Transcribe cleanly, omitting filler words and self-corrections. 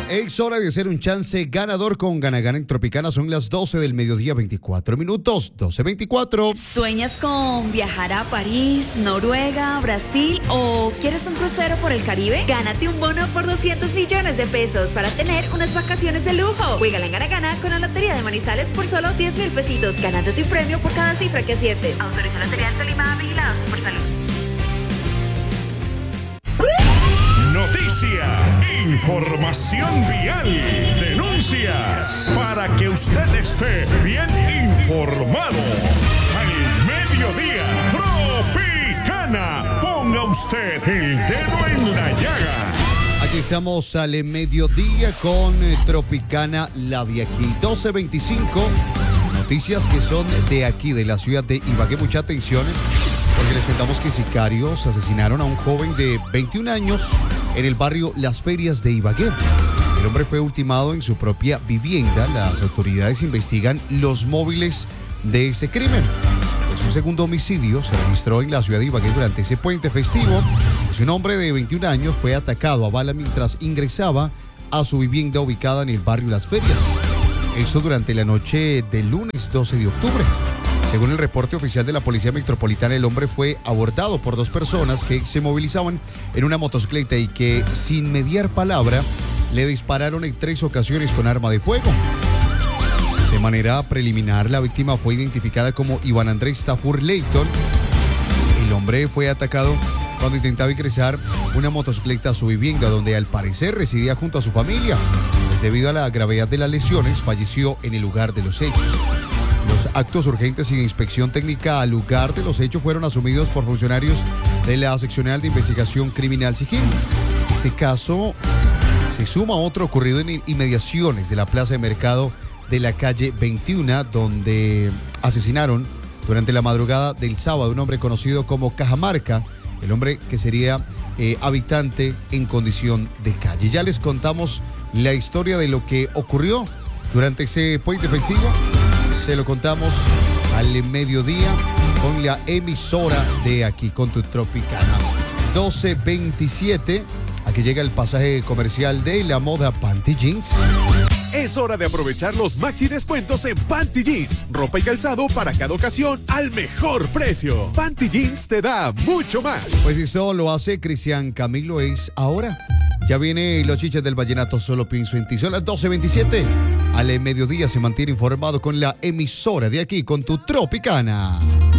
Es hora de hacer un chance ganador con Gana Gana en Tropicana. Son las 12 del mediodía, 24 minutos, 12:24. ¿Sueñas con viajar a París, Noruega, Brasil o quieres un crucero por el Caribe? Gánate un bono por 200 millones de pesos para tener unas vacaciones de lujo. Juega en Gana Gana con la Lotería de Manizales por solo 10,000 pesitos, ganándote un premio por cada cifra que aciertes. Autoriza Lotería del Tolima, vigilado por salud. Noticias, información vial, denuncias, para que usted esté bien informado. Al mediodía, Tropicana, ponga usted el dedo en la llaga. Aquí estamos al mediodía con Tropicana, la de aquí, 12:25. Noticias que son de aquí, de la ciudad de Ibagué. Mucha atención, porque les contamos que sicarios asesinaron a un joven de 21 años en el barrio Las Ferias de Ibagué. El hombre fue ultimado en su propia vivienda. Las autoridades investigan los móviles de ese crimen. Pues un segundo homicidio se registró en la ciudad de Ibagué durante ese puente festivo. Pues un hombre de 21 años fue atacado a bala mientras ingresaba a su vivienda ubicada en el barrio Las Ferias. Eso durante la noche del lunes 12 de octubre. Según el reporte oficial de la Policía Metropolitana, el hombre fue abordado por dos personas que se movilizaban en una motocicleta y que, sin mediar palabra, le dispararon en 3 ocasiones con arma de fuego. De manera preliminar, la víctima fue identificada como Iván Andrés Tafur Leighton. El hombre fue atacado cuando intentaba ingresar una motocicleta a su vivienda, donde al parecer residía junto a su familia. Pues debido a la gravedad de las lesiones, falleció en el lugar de los hechos. Los actos urgentes y de inspección técnica al lugar de los hechos fueron asumidos por funcionarios de la Seccional de Investigación Criminal SIGIN. Este caso se suma a otro ocurrido en inmediaciones de la plaza de mercado de la calle 21, donde asesinaron durante la madrugada del sábado un hombre conocido como Cajamarca, el hombre que sería habitante en condición de calle. Ya les contamos la historia de lo que ocurrió durante ese puente festivo. Se lo contamos al mediodía con la emisora de aquí, con tu Tropicana. 12:27. Aquí llega el pasaje comercial de la moda Panty Jeans. Es hora de aprovechar los maxi descuentos en Panty Jeans. Ropa y calzado para cada ocasión al mejor precio. Panty Jeans te da mucho más. Pues eso lo hace Cristian Camilo. Es ahora. Ya viene Los Chiches del Vallenato, solo pienso en ti. Son las 12:27. Al mediodía se mantiene informado con la emisora de aquí, con tu Tropicana.